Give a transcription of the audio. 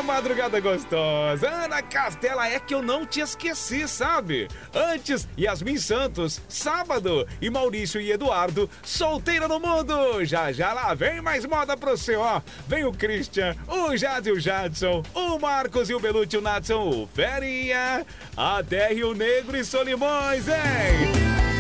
madrugada gostosa. Ana Castela, é que eu não te esqueci, sabe? Antes, Yasmin Santos, sábado. E Maurício e Eduardo, solteira no mundo. Já já lá vem mais moda pro seu, ó. Vem o Christian, o Jade e o Jadson, o Marcos e o Belucci, o Natson, o Ferinha, até Rio Negro e Solimões, hein?